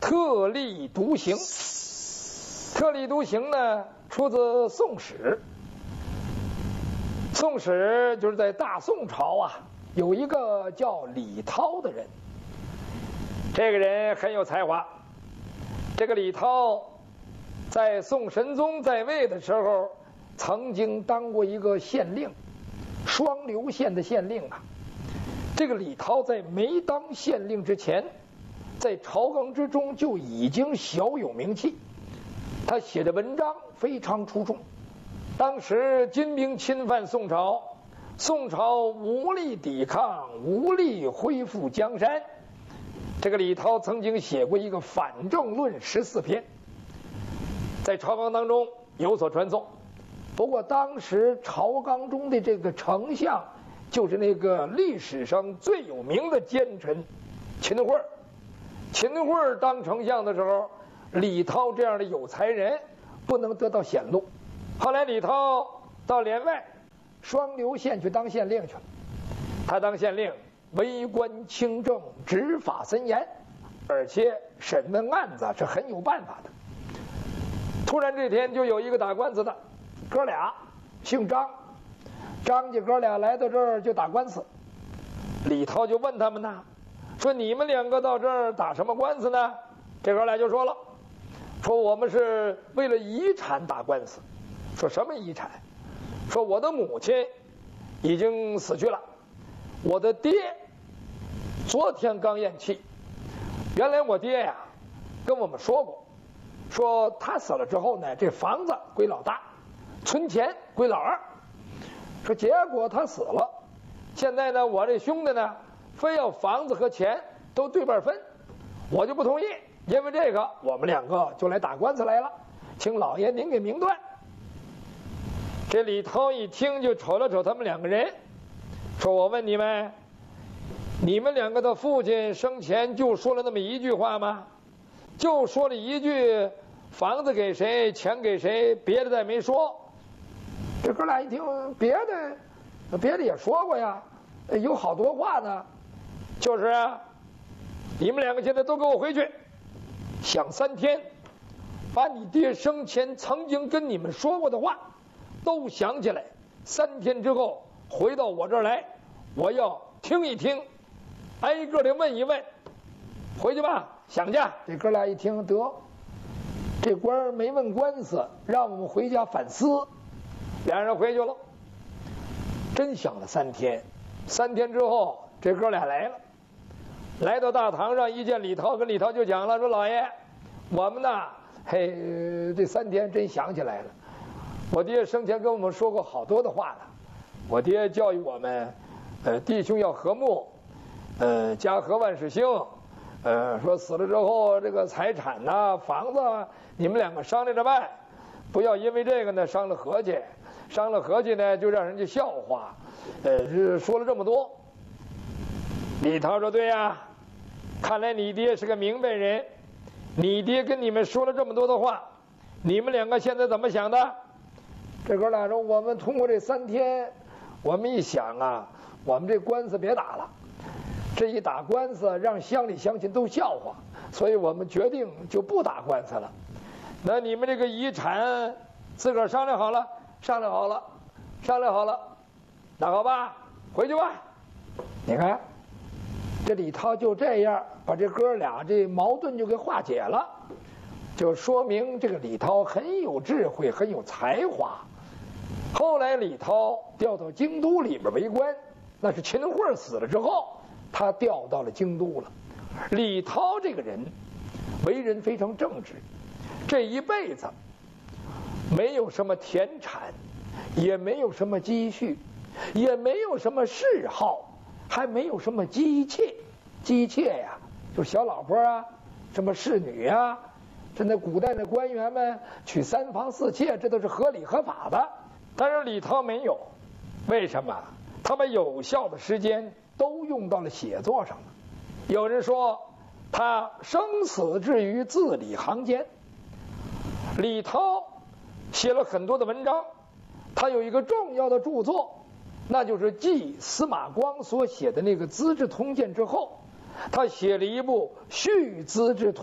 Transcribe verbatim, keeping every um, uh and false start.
特立独行。特立独行呢，出自《宋史》。《宋史》就是在大宋朝啊，有一个叫李涛的人，这个人很有才华。这个李涛在宋神宗在位的时候，曾经当过一个县令，双流县的县令啊。这个李涛在没当县令之前，在朝纲之中就已经小有名气，他写的文章非常出众。当时金兵侵犯宋朝，宋朝无力抵抗，无力恢复江山。这个李涛曾经写过一个反正论十四篇，在朝纲当中有所传颂。不过当时朝纲中的这个丞相，就是那个历史上最有名的奸臣秦桧。秦桧当丞相的时候，李涛这样的有才人不能得到显露。后来李涛到连外双流县去当县令去了。他当县令，为官清正，执法森严，而且审问案子是很有办法的。突然这天就有一个打官司的，哥俩姓张，张家哥俩来到这儿就打官司。李涛就问他们呢，说你们两个到这儿打什么官司呢？这哥俩就说了，说我们是为了遗产打官司。说什么遗产？说我的母亲已经死去了，我的爹昨天刚咽气。原来我爹呀跟我们说过，说他死了之后呢，这房子归老大，存钱归老二。说结果他死了，现在呢我这兄弟呢非要房子和钱都对半分，我就不同意。因为这个我们两个就来打官司来了，请老爷您给明断。这李涛一听就瞅了瞅他们两个人，说我问你们，你们两个的父亲生前就说了那么一句话吗？就说了一句房子给谁钱给谁，别的再没说。这哥俩一听，别的别的也说过呀，有好多话呢。就是啊，你们两个现在都给我回去想三天，把你爹生前曾经跟你们说过的话都想起来，三天之后回到我这儿来，我要听一听，挨个的问一问。回去吧，想家。这哥俩一听，得，这官儿没问官司，让我们回家反思。两人回去了，真想了三天。三天之后，这哥俩来了，来到大堂上，一见李涛，跟李涛就讲了，说老爷，我们呢，嘿，这三天真想起来了。我爹生前跟我们说过好多的话呢，我爹教育我们，呃，弟兄要和睦，呃，家和万事兴，呃，说死了之后这个财产呐、啊、房子啊，你们两个商量着办，不要因为这个呢伤了和气，伤了和气呢就让人家笑话，呃，说了这么多。李涛说对呀，看来你爹是个明白人，你爹跟你们说了这么多的话，你们两个现在怎么想的？这哥俩说，我们通过这三天，我们一想啊，我们这官司别打了，这一打官司让乡里乡亲都笑话，所以我们决定就不打官司了。那你们这个遗产自个儿商量好了，商量好了，商量好了，那好吧，回去吧。你看，这李涛就这样把这哥俩这矛盾就给化解了，就说明这个李涛很有智慧，很有才华。后来李涛调到京都里边为官，那是秦桧死了之后，他调到了京都了。李涛这个人为人非常正直，这一辈子没有什么田产，也没有什么积蓄，也没有什么嗜好，还没有什么姬妾。姬妾呀，就是小老婆啊，什么侍女啊，这那古代的官员们娶三房四妾，这都是合理合法的。但是李涛没有，为什么？他把有效的时间都用到了写作上了。有人说他生死至于字里行间。李涛写了很多的文章，他有一个重要的著作，那就是继司马光所写的那个《资治通鉴》之后，他写了一部续《资治通鉴》